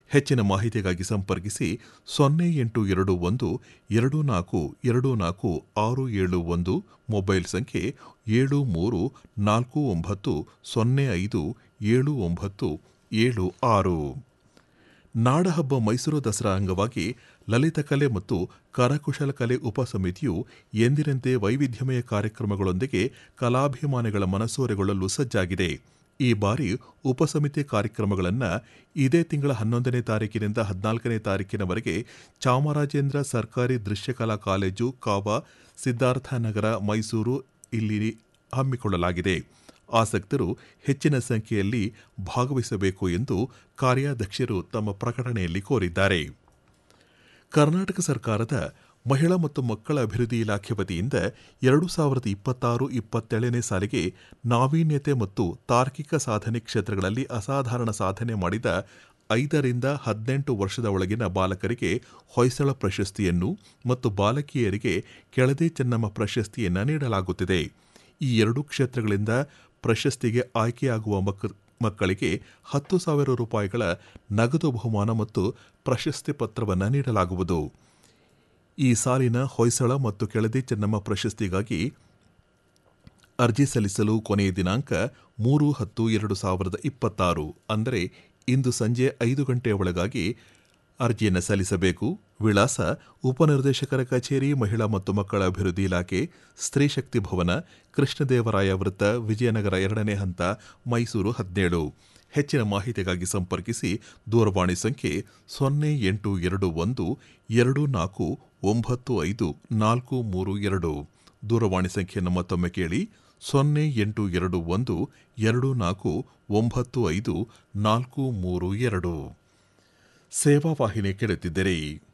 ಹೆಚ್ಚಿನ ಮಾಹಿತಿಗಾಗಿ ಸಂಪರ್ಕಿಸಿ 082124242671 ಮೊಬೈಲ್ ಸಂಖ್ಯೆ 7349057976. ನಾಡಹಬ್ಬ ಮೈಸೂರು ದಸರಾ ಅಂಗವಾಗಿ ಲಲಿತಕಲೆ ಮತ್ತು ಕರಕುಶಲ ಕಲೆ ಉಪಸಮಿತಿಯು ಎಂದಿನಂತೆ ವೈವಿಧ್ಯಮಯ ಕಾರ್ಯಕ್ರಮಗಳೊಂದಿಗೆ ಕಲಾಭಿಮಾನಿಗಳ ಮನಸೂರೆಗೊಳ್ಳಲು ಸಜ್ಜಾಗಿದೆ. ಈ ಬಾರಿ ಉಪಸಮಿತಿ ಕಾರ್ಯಕ್ರಮಗಳನ್ನು ಇದೇ ತಿಂಗಳ 11ನೇ ತಾರೀಕಿನಿಂದ 14ನೇ ತಾರೀಕಿನವರೆಗೆ ಚಾಮರಾಜೇಂದ್ರ ಸರ್ಕಾರಿ ದೃಶ್ಯಕಲಾ ಕಾಲೇಜು ಕಾವ ಸಿದ್ಧಾರ್ಥನಗರ ಮೈಸೂರು ಇಲ್ಲಿ ಹಮ್ಮಿಕೊಳ್ಳಲಾಗಿದೆ. ಆಸಕ್ತರು ಹೆಚ್ಚಿನ ಸಂಖ್ಯೆಯಲ್ಲಿ ಭಾಗವಹಿಸಬೇಕು ಎಂದು ಕಾರ್ಯಾಧ್ಯಕ್ಷರು ತಮ್ಮ ಪ್ರಕಟಣೆಯಲ್ಲಿ ಕೋರಿದ್ದಾರೆ. ಕರ್ನಾಟಕ ಸರ್ಕಾರದ ಮಹಿಳಾ ಮತ್ತು ಮಕ್ಕಳ ಅಭಿವೃದ್ಧಿ ಇಲಾಖೆ ವತಿಯಿಂದ 2026-27ನೇ ಸಾಲಿಗೆ ನಾವೀನ್ಯತೆ ಮತ್ತು ತಾರ್ಕಿಕ ಸಾಧನೆ ಕ್ಷೇತ್ರಗಳಲ್ಲಿ ಅಸಾಧಾರಣ ಸಾಧನೆ ಮಾಡಿದ 5ರಿಂದ 18 ವರ್ಷದ ಒಳಗಿನ ಬಾಲಕರಿಗೆ ಹೊಯ್ಸಳ ಪ್ರಶಸ್ತಿಯನ್ನು ಮತ್ತು ಬಾಲಕಿಯರಿಗೆ ಕೆಳದಿ ಚೆನ್ನಮ್ಮ ಪ್ರಶಸ್ತಿಯನ್ನು ನೀಡಲಾಗುತ್ತಿದೆ. ಈ ಎರಡೂ ಕ್ಷೇತ್ರಗಳಿಂದ ಪ್ರಶಸ್ತಿಗೆ ಆಯ್ಕೆಯಾಗುವ ಮಕ್ಕಳಿಗೆ 10,000 ರೂಪಾಯಿಗಳ ನಗದು ಬಹುಮಾನ ಮತ್ತು ಪ್ರಶಸ್ತಿ ಪತ್ರವನ್ನು ನೀಡಲಾಗುವುದು. ಈ ಸಾಲಿನ ಹೊಯ್ಸಳ ಮತ್ತು ಕೆಳದಿ ಚೆನ್ನಮ್ಮ ಪ್ರಶಸ್ತಿಗಾಗಿ ಅರ್ಜಿ ಸಲ್ಲಿಸಲು ಕೊನೆಯ ದಿನಾಂಕ 3/10/2026 ಅಂದರೆ ಇಂದು ಸಂಜೆ 5 ಗಂಟೆಯ ಒಳಗಾಗಿ ಅರ್ಜಿಯನ್ನು ಸಲ್ಲಿಸಬೇಕು. ವಿಳಾಸ: ಉಪನಿರ್ದೇಶಕರ ಕಚೇರಿ, ಮಹಿಳಾ ಮತ್ತು ಮಕ್ಕಳ ಅಭಿವೃದ್ಧಿ ಇಲಾಖೆ, ಸ್ತ್ರೀ ಶಕ್ತಿ ಭವನ, ಕೃಷ್ಣದೇವರಾಯ ವೃತ್ತ, ವಿಜಯನಗರ 2ನೇ ಹಂತ, ಮೈಸೂರು 17. ಹೆಚ್ಚಿನ ಮಾಹಿತಿಗಾಗಿ ಸಂಪರ್ಕಿಸಿ. ದೂರವಾಣಿ ಸಂಖ್ಯೆ 0821249542. ದೂರವಾಣಿ ಸಂಖ್ಯೆಯನ್ನು ಮತ್ತೊಮ್ಮೆ ಕೇಳಿ: 0821249542. ಸೇವಾ ವಾಹಿನಿ ಕೇಳುತ್ತಿದ್ದರೆ